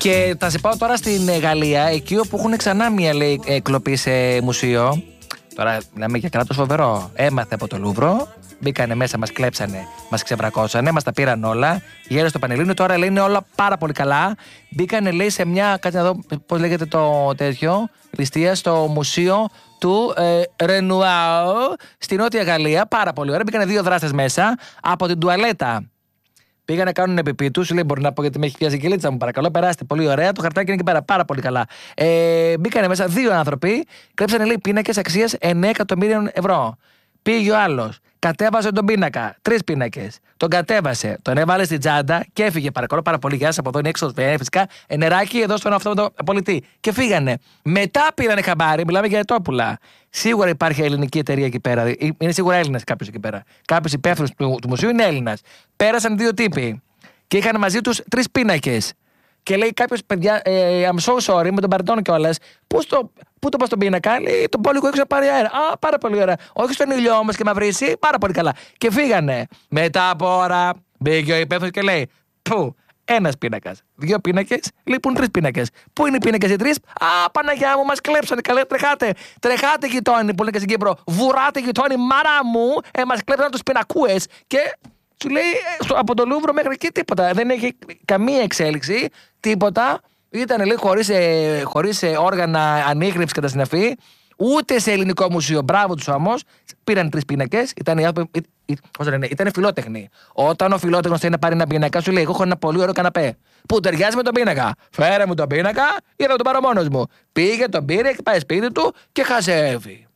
Και θα σε πάω τώρα στην Γαλλία, εκεί όπου έχουν ξανά μία λέει, κλοπή σε μουσείο. Τώρα μιλάμε για κράτος φοβερό. Έμαθε από το Λούβρο, μπήκανε μέσα, μας κλέψανε, μας ξεβρακώσανε, μας τα πήραν όλα. Γύρω στο Πανελλήνιο, τώρα λέει είναι όλα πάρα πολύ καλά. Μπήκανε λέει σε μια, κάτι να δω πώς λέγεται το τέτοιο, ληστεία στο μουσείο του Ρενουάου στη Νότια Γαλλία. Πάρα πολύ ωραία. Μπήκανε 2 δράστες μέσα από την τουαλέτα. Πήγαν να κάνουν επιπί του, λέει: Μπορεί να πω γιατί με έχει πιάσει η κυλίτσα μου, παρακαλώ. Περάστε πολύ ωραία. Το χαρτάκι είναι εκεί πέρα, πάρα πολύ καλά. Μπήκανε μέσα 2 άνθρωποι, κλέψανε λέει πίνακες αξίας 9 εκατομμύριων ευρώ. Πήγε ο άλλος, κατέβασε τον πίνακα, 3 πίνακες. Τον κατέβασε, τον έβαλε στην τσάντα και έφυγε. Παρακαλώ πάρα πολύ, γεια σας από εδώ είναι έξω, φυσικά. Νεράκι εδώ στον αυτοπολιτή. Και φύγανε. Μετά πήρανε χαμπάρι, μιλάμε για ετόπουλα. Σίγουρα υπάρχει ελληνική εταιρεία εκεί πέρα. Είναι σίγουρα Έλληνας κάποιος εκεί πέρα. Κάποιος υπεύθυνος του μουσείου είναι Έλληνας. Πέρασαν 2 τύποι και είχαν μαζί τους 3 πίνακες. Και λέει κάποιος, παιδιά, I'm so sorry, με τον παρτόν κιόλας. Πού το πας στον πίνακα, λέει, τον πόλικο έξω να πάρει αέρα. Α, πάρα πολύ ωραία. Όχι στον ήλιο όμως και μαυρίσει, πάρα πολύ καλά. Και φύγανε. Μετά από ώρα μπήκε ο υπεύθυνος και λέει, πού, 1 πίνακας. 2 πίνακες, λείπουν 3 πίνακες. Πού είναι οι πίνακες οι 3? Α, Παναγιά μου, μας κλέψανε. Καλέ, τρεχάτε. Τρεχάτε, γειτόνι, που λένε και στην Κύπρο. Βουράτε, γειτόνι, μάρα μου. Μας κλέψανε τους πινακούες. Και σου λέει από το Λούβρο μέχρι εκεί τίποτα. Δεν έχει καμία εξέλιξη, τίποτα. Ήταν λέει χωρίς όργανα ανίχνευσης κατά συναφή. Ούτε σε ελληνικό μουσείο. Μπράβο τους όμως. Πήραν 3 πίνακες. Ήταν φιλότεχνοι. Όταν ο φιλότεχνος θέλει να πάρει ένα πίνακα, σου λέει: Εγώ έχω ένα πολύ ωραίο καναπέ. Που ταιριάζει με τον πίνακα. Φέρε μου τον πίνακα ή θα τον πάρω μόνος μου. Πήγε, τον πήρε, πάει σπίτι του και χαζεύει.